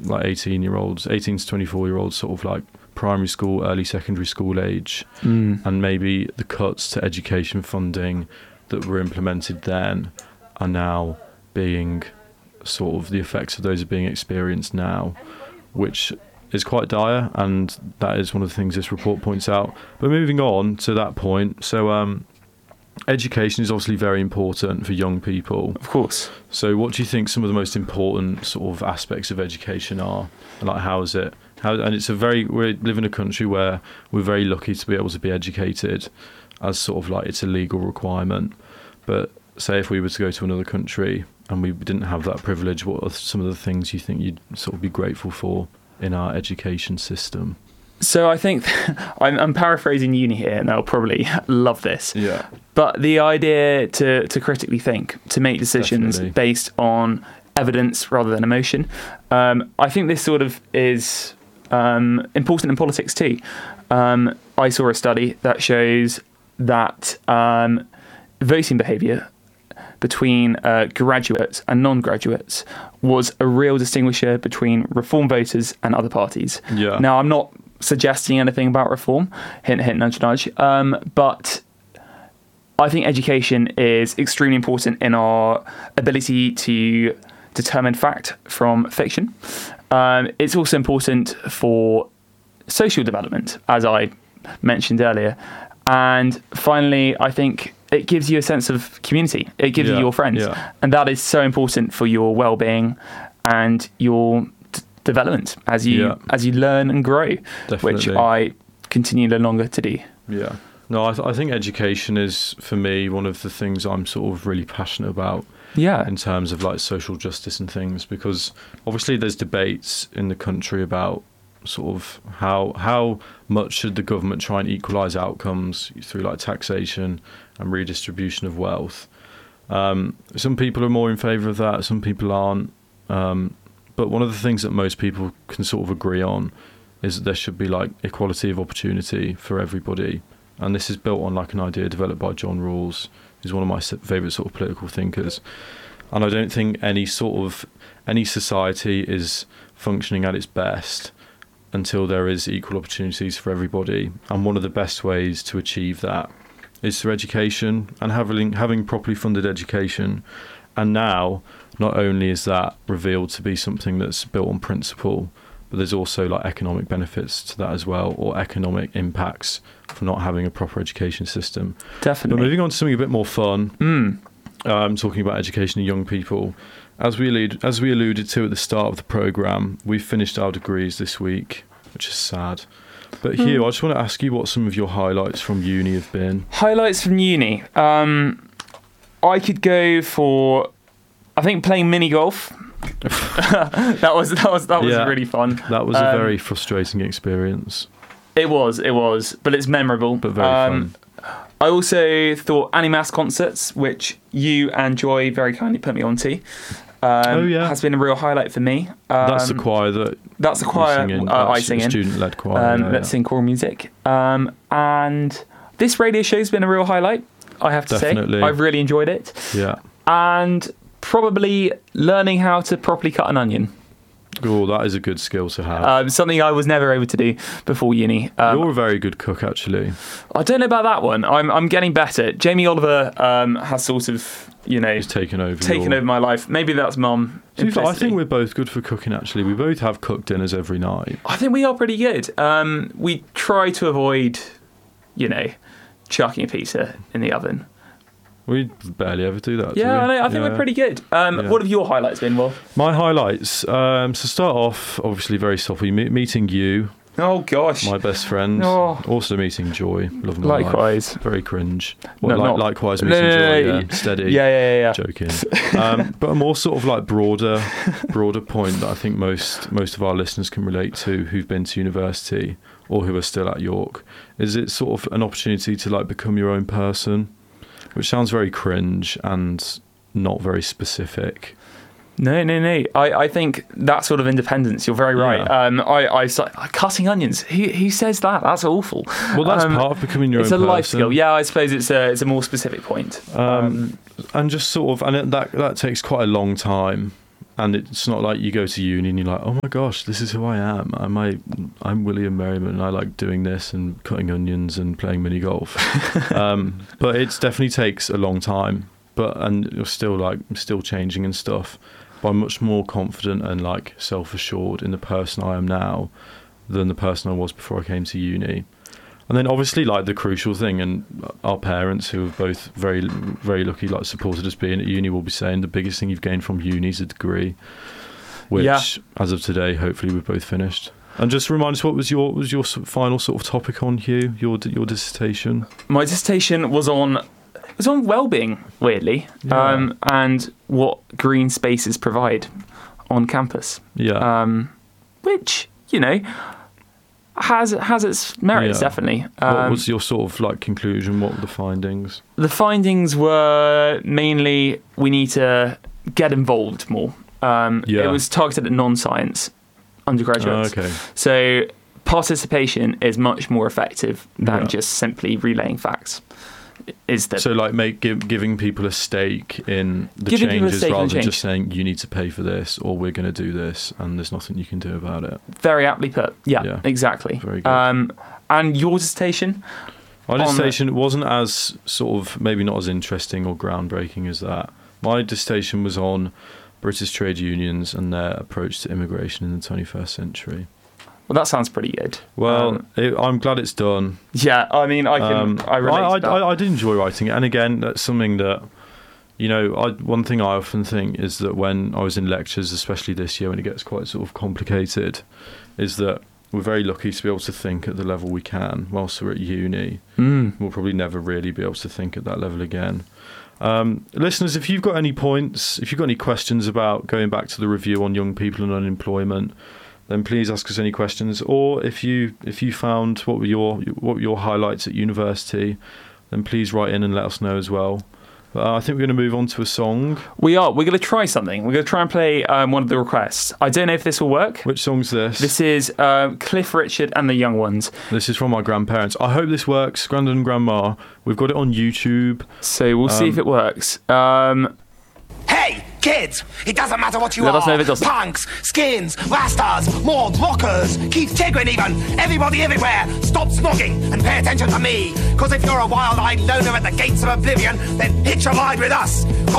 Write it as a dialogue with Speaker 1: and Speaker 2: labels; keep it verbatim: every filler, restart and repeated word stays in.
Speaker 1: like eighteen year olds, eighteen to twenty-four year olds, sort of like primary school, early secondary school age,
Speaker 2: mm.
Speaker 1: and maybe the cuts to education funding that were implemented then are now being sort of the effects of those are being experienced now, which is quite dire, and that is one of the things this report points out. But moving on to that point, so um, education is obviously very important for young people.
Speaker 2: Of course.
Speaker 1: So what do you think some of the most important sort of aspects of education are? And like, how is it? How, and it's a very, we live in a country where we're very lucky to be able to be educated as sort of like it's a legal requirement. But say if we were to go to another country and we didn't have that privilege, what are some of the things you think you'd sort of be grateful for in our education system?
Speaker 2: So I think I'm, I'm paraphrasing uni here, and they'll probably love this.
Speaker 1: Yeah.
Speaker 2: But the idea to, to critically think, to make decisions
Speaker 1: Definitely.
Speaker 2: based on evidence rather than emotion, um, I think this sort of is um, important in politics too. Um, I saw a study that shows that um, voting behaviour between uh, graduates and non-graduates was a real distinguisher between Reform voters and other parties.
Speaker 1: Yeah.
Speaker 2: Now, I'm not suggesting anything about Reform, hint, hint, nudge, nudge, um, but I think education is extremely important in our ability to determine fact from fiction. Um, it's also important for social development, as I mentioned earlier. And finally, I think it gives you a sense of community. It gives
Speaker 1: Yeah,
Speaker 2: you your friends.
Speaker 1: yeah.
Speaker 2: And that is so important for your well-being and your d- development as you
Speaker 1: Yeah.
Speaker 2: as you learn and grow, which
Speaker 1: Definitely.
Speaker 2: I continue no longer to do.
Speaker 1: Yeah. No, I, th- I think education is, for me, one of the things I'm sort of really passionate about
Speaker 2: Yeah.
Speaker 1: in terms of like social justice and things, because obviously there's debates in the country about sort of how how much should the government try and equalise outcomes through like taxation and redistribution of wealth. Um, some people are more in favour of that, some people aren't. Um, but one of the things that most people can sort of agree on is that there should be like equality of opportunity for everybody. And this is built on like an idea developed by John Rawls, who's one of my favourite sort of political thinkers. And I don't think any sort of, any society is functioning at its best until there is equal opportunities for everybody. And one of the best ways to achieve that is through education and having having properly funded education. And now, not only is that revealed to be something that's built on principle, but there's also like economic benefits to that as well, or economic impacts for not having a proper education system.
Speaker 2: Definitely.
Speaker 1: But moving on to something a bit more fun,
Speaker 2: Mm.
Speaker 1: um, talking about education of young people. As we allude, as we alluded to at the start of the programme, we finished our degrees this week, which is sad. But Hugh, I just want to ask you what some of your highlights from uni have been.
Speaker 2: Highlights from uni. Um, I could go for, I think, playing mini golf. that was that was that was
Speaker 1: Yeah.
Speaker 2: really fun.
Speaker 1: That was a
Speaker 2: Um,
Speaker 1: very frustrating experience,
Speaker 2: It was, it was, but it's memorable.
Speaker 1: but very
Speaker 2: Um,
Speaker 1: fun.
Speaker 2: I also thought Animas concerts, which you and Joy very kindly put me onto. Um,
Speaker 1: Oh, yeah.
Speaker 2: has been a real highlight for me. Um,
Speaker 1: That's the choir that
Speaker 2: That's the
Speaker 1: you
Speaker 2: choir
Speaker 1: sing in.
Speaker 2: uh, I
Speaker 1: That's
Speaker 2: sing in.
Speaker 1: student-led choir.
Speaker 2: Um,
Speaker 1: yeah,
Speaker 2: let's
Speaker 1: yeah.
Speaker 2: sing choral music. Um, and this radio show's been a real highlight, I have to
Speaker 1: Definitely.
Speaker 2: say. I've really enjoyed it.
Speaker 1: Yeah.
Speaker 2: And probably learning how to properly cut an onion.
Speaker 1: Oh, that is a good skill to have.
Speaker 2: Um, something I was never able to do before uni. Um,
Speaker 1: You're a very good cook, actually.
Speaker 2: I don't know about that one. I'm I'm getting better. Jamie Oliver um, has sort of, you know,
Speaker 1: He's taken over.
Speaker 2: taken
Speaker 1: your...
Speaker 2: over my life. Maybe that's mum.
Speaker 1: To be fair, I
Speaker 2: implicitly.
Speaker 1: think we're both good for cooking, actually. We both have cooked dinners every night.
Speaker 2: I think we are pretty good. Um, we try to avoid, you know, chucking a pizza in the oven.
Speaker 1: We barely ever do that. do
Speaker 2: Yeah,
Speaker 1: we?
Speaker 2: I, know, I think
Speaker 1: Yeah.
Speaker 2: we're pretty good. Um,
Speaker 1: Yeah.
Speaker 2: What have your highlights been, Will?
Speaker 1: My highlights. Um, so start off, obviously very softly, me- meeting you,
Speaker 2: Oh gosh.
Speaker 1: my best friend.
Speaker 2: Oh.
Speaker 1: Also meeting Joy. Love my life.
Speaker 2: Likewise.
Speaker 1: Very cringe.
Speaker 2: No,
Speaker 1: Well, like,
Speaker 2: not-
Speaker 1: likewise
Speaker 2: No,
Speaker 1: meeting
Speaker 2: no, no,
Speaker 1: Joy.
Speaker 2: no,
Speaker 1: Yeah.
Speaker 2: y-
Speaker 1: Steady.
Speaker 2: Yeah, yeah, yeah. yeah.
Speaker 1: Joking. um, but a more sort of like broader, broader point that I think most most of our listeners can relate to, who've been to university or who are still at York, is it's sort of an opportunity to like become your own person, which sounds very cringe and not very specific.
Speaker 2: No, no, no. I, I think that sort of independence, you're very right.
Speaker 1: Yeah.
Speaker 2: Um, I, I was like, cutting onions. Who, who says that? That's awful.
Speaker 1: Well, that's
Speaker 2: Um,
Speaker 1: part of becoming your
Speaker 2: It's
Speaker 1: own
Speaker 2: a
Speaker 1: person.
Speaker 2: life skill. Yeah, I suppose it's a, it's a more specific point.
Speaker 1: Um, and just sort of, and it, that that takes quite a long time. and it's not like you go to uni and you're like, oh my gosh, this is who I am. I'm I, I'm William Merriman, and I like doing this and cutting onions and playing mini golf. um, but it definitely takes a long time. But and you're still like still changing and stuff. But I'm much more confident and like self-assured in the person I am now than the person I was before I came to uni. And then obviously like the crucial thing, and our parents, who have both very very lucky, like supported us being at uni, will be saying the biggest thing you've gained from uni is a degree, which yeah. as of today hopefully we've both finished. And just remind us, what was your was your final sort of topic on, Hugh, your your dissertation?
Speaker 2: My dissertation was on it was on well-being, weirdly, yeah. um, and what green spaces provide on campus.
Speaker 1: Yeah.
Speaker 2: Um, which, you know, has has its merits, yeah. definitely. Um,
Speaker 1: what was your sort of like conclusion? What were the findings?
Speaker 2: The findings were mainly we need to get involved more. Um,
Speaker 1: yeah.
Speaker 2: It was targeted at non-science undergraduates.
Speaker 1: Oh, okay.
Speaker 2: So participation is much more effective than
Speaker 1: yeah.
Speaker 2: just simply relaying facts. Is that
Speaker 1: so like make give, giving people a stake in the
Speaker 2: giving
Speaker 1: changes rather than
Speaker 2: change.
Speaker 1: just saying you need to pay for this or we're going to do this and there's nothing you can do about it.
Speaker 2: Very aptly put. Yeah,
Speaker 1: yeah.
Speaker 2: exactly.
Speaker 1: Very good.
Speaker 2: Um, and your dissertation?
Speaker 1: My dissertation the- wasn't as sort of maybe not as interesting or groundbreaking as that. My dissertation was on British trade unions and their approach to immigration in the twenty-first century.
Speaker 2: Well, that sounds pretty good.
Speaker 1: Well,
Speaker 2: um,
Speaker 1: it, I'm glad it's done.
Speaker 2: Yeah, I mean, I can.
Speaker 1: Um,
Speaker 2: I relate
Speaker 1: I,
Speaker 2: to that.
Speaker 1: I, I did enjoy writing it, and again, that's something that, you know, I, one thing I often think is that when I was in lectures, especially this year when it gets quite sort of complicated, is that we're very lucky to be able to think at the level we can whilst we're at uni.
Speaker 2: Mm.
Speaker 1: We'll probably never really be able to think at that level again. Um, listeners, if you've got any points, if you've got any questions about going back to the review on young people and unemployment, then please ask us any questions. Or if you if you found what were your what were your highlights at university, then please write in and let us know as well. Uh, I think we're going to move on to a song.
Speaker 2: We are. We're going to try something. We're going to try and play um, one of the requests. I don't know if this will work.
Speaker 1: Which song's this?
Speaker 2: This is uh, Cliff Richard and the Young Ones.
Speaker 1: This is from my grandparents. I hope this works. Grandad and Grandma. We've got it on YouTube.
Speaker 2: So we'll um, see if it works. Um,
Speaker 3: hey, kids! It doesn't matter what you
Speaker 2: Let
Speaker 3: are.
Speaker 2: us know if it doesn't.
Speaker 3: Punks, skins, rastas, mords, rockers, Keith Chegwin even. Everybody everywhere, stop snogging and pay attention to me. Because if you're a wild-eyed loner at the gates of oblivion, then hitch a ride with us.